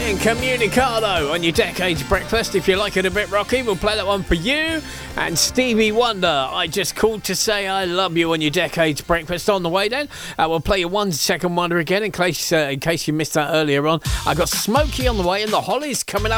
Incommunicado on your Decades Breakfast. If you like it a bit rocky, we'll play that one for you. And Stevie Wonder, I just called to say I love you on your Decades Breakfast. On the way then, we'll play your 1 Second Wonder again in case you missed that earlier on. I got Smokey on the way and the Hollies coming up.